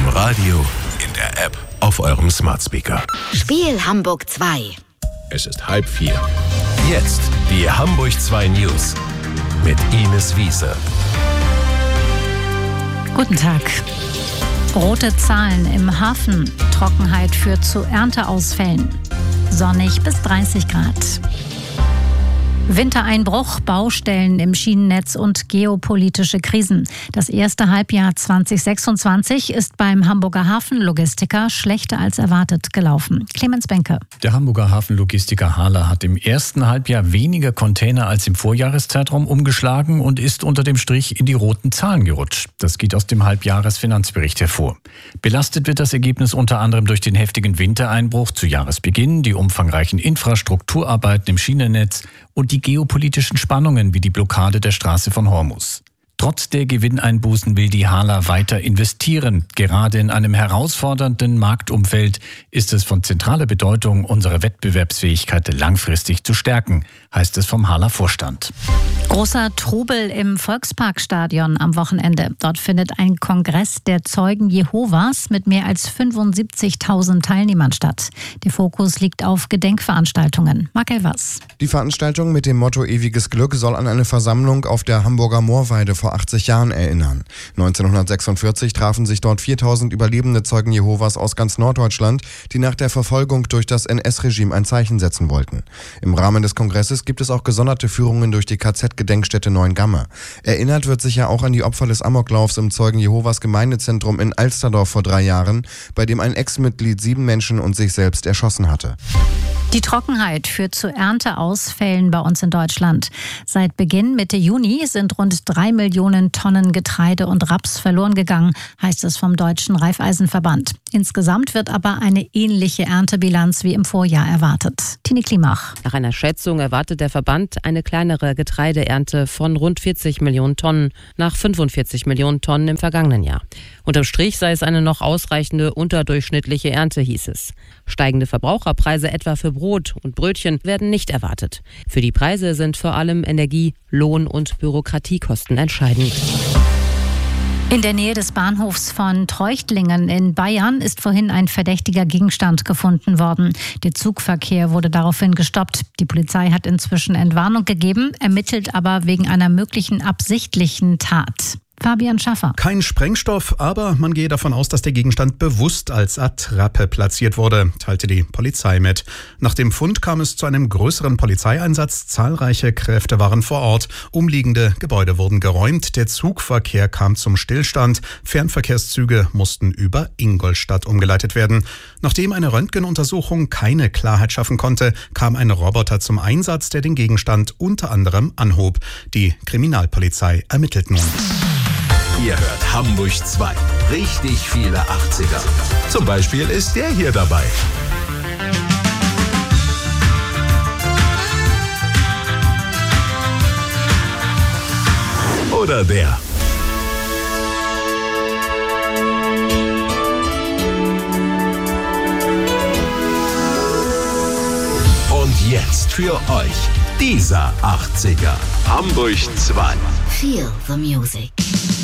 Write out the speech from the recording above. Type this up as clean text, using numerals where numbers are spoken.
Radio, in der App, auf eurem Smart Speaker. Spiel Hamburg 2. Es ist 3:30. Jetzt die Hamburg 2 News mit Ines Wiese. Guten Tag. Rote Zahlen im Hafen. Trockenheit führt zu Ernteausfällen. Sonnig bis 30 Grad. Wintereinbruch, Baustellen im Schienennetz und geopolitische Krisen. Das erste Halbjahr 2026 ist beim Hamburger Hafenlogistiker schlechter als erwartet gelaufen. Clemens Benke. Der Hamburger Hafenlogistiker HHLA hat im ersten Halbjahr weniger Container als im Vorjahreszeitraum umgeschlagen und ist unter dem Strich in die roten Zahlen gerutscht. Das geht aus dem Halbjahresfinanzbericht hervor. Belastet wird das Ergebnis unter anderem durch den heftigen Wintereinbruch zu Jahresbeginn, die umfangreichen Infrastrukturarbeiten im Schienennetz und die geopolitischen Spannungen wie die Blockade der Straße von Hormuz. Trotz der Gewinneinbußen will die HHLA weiter investieren. Gerade in einem herausfordernden Marktumfeld ist es von zentraler Bedeutung, unsere Wettbewerbsfähigkeit langfristig zu stärken, heißt es vom HHLA-Vorstand. Großer Trubel im Volksparkstadion am Wochenende. Dort findet ein Kongress der Zeugen Jehovas mit mehr als 75.000 Teilnehmern statt. Der Fokus liegt auf Gedenkveranstaltungen. Marc Elvers. Die Veranstaltung mit dem Motto Ewiges Glück soll an eine Versammlung auf der Hamburger Moorweide vor 80 Jahren erinnern. 1946 trafen sich dort 4.000 überlebende Zeugen Jehovas aus ganz Norddeutschland, die nach der Verfolgung durch das NS-Regime ein Zeichen setzen wollten. Im Rahmen des Kongresses gibt es auch gesonderte Führungen durch die KZ-Gedenkstätte Neuengamme. Erinnert wird sicher auch an die Opfer des Amoklaufs im Zeugen Jehovas Gemeindezentrum in Alsterdorf vor 3 Jahren, bei dem ein Ex-Mitglied 7 Menschen und sich selbst erschossen hatte. Die Trockenheit führt zu Ernteausfällen bei uns in Deutschland. Seit Beginn Mitte Juni sind rund 3 Millionen Tonnen Getreide und Raps verloren gegangen, heißt es vom Deutschen Raiffeisenverband. Insgesamt wird aber eine ähnliche Erntebilanz wie im Vorjahr erwartet. Tini Klimach. Nach einer Schätzung erwartet der Verband eine kleinere Getreideernte von rund 40 Millionen Tonnen nach 45 Millionen Tonnen im vergangenen Jahr. Unterm Strich sei es eine noch ausreichende unterdurchschnittliche Ernte, hieß es. Steigende Verbraucherpreise etwa für Brot und Brötchen werden nicht erwartet. Für die Preise sind vor allem Energie-, Lohn- und Bürokratiekosten entscheidend. In der Nähe des Bahnhofs von Treuchtlingen in Bayern ist vorhin ein verdächtiger Gegenstand gefunden worden. Der Zugverkehr wurde daraufhin gestoppt. Die Polizei hat inzwischen Entwarnung gegeben, ermittelt aber wegen einer möglichen absichtlichen Tat. Fabian Schaffer. Kein Sprengstoff, aber man gehe davon aus, dass der Gegenstand bewusst als Attrappe platziert wurde, teilte die Polizei mit. Nach dem Fund kam es zu einem größeren Polizeieinsatz. Zahlreiche Kräfte waren vor Ort. Umliegende Gebäude wurden geräumt. Der Zugverkehr kam zum Stillstand. Fernverkehrszüge mussten über Ingolstadt umgeleitet werden. Nachdem eine Röntgenuntersuchung keine Klarheit schaffen konnte, kam ein Roboter zum Einsatz, der den Gegenstand unter anderem anhob. Die Kriminalpolizei ermittelt nun. Ihr hört Hamburg 2. Richtig viele 80er. Zum Beispiel ist der hier dabei. Oder der. Und jetzt für euch dieser 80er. Hamburg 2. Feel the music.